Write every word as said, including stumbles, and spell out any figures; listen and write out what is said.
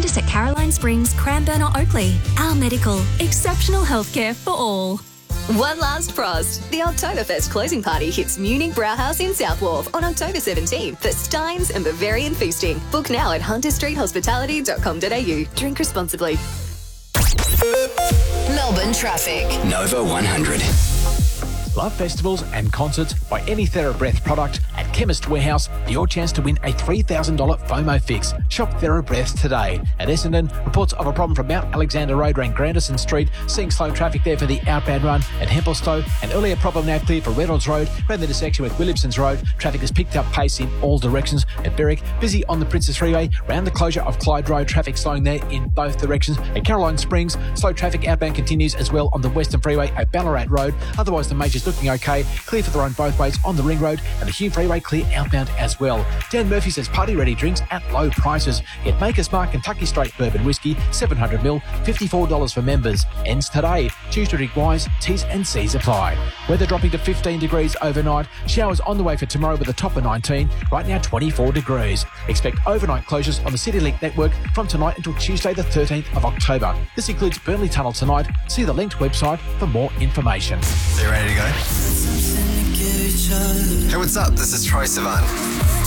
us at Caroline Springs, Cranbourne or Oakley. Our Medical. Exceptional healthcare for all. One last frost. The Oktoberfest closing party hits Munich Brauhaus in South Wharf on October seventeenth for Steins and Bavarian feasting. Book now at hunter street hospitality dot com dot a u. Drink responsibly. Melbourne traffic. Nova one hundred. Love festivals and concerts by any TheraBreath product at Chemist Warehouse. Your chance to win a three thousand dollars FOMO fix. Shop TheraBreath today. At Essendon, reports of a problem from Mount Alexander Road around Grandison Street, seeing slow traffic there for the outbound run. At Hemplestowe, an earlier problem now clear for Reynolds Road around the intersection with Williamson's Road. Traffic has picked up pace in all directions. At Berwick, busy on the Princess Freeway around the closure of Clyde Road. Traffic slowing there in both directions. At Caroline Springs, slow traffic outbound continues as well on the Western Freeway at Ballarat Road. Otherwise, the majors looking okay. Clear for the run both ways on the Ring Road, and the Hume Freeway clear outbound as well. Dan Murphy says party-ready drinks at low prices. Get Maker's Mark Kentucky Straight Bourbon Whiskey, seven hundred mil, fifty-four dollars for members. Ends today. Choose to drink wise. T's and C's apply. Weather dropping to fifteen degrees overnight. Showers on the way for tomorrow with a top of nineteen. Right now, twenty-four degrees. Expect overnight closures on the CityLink network from tonight until Tuesday the thirteenth of October. This includes Burnley Tunnel tonight. See the linked website for more information. Are you ready to go? Hey, what's up? This is Troye Sivan.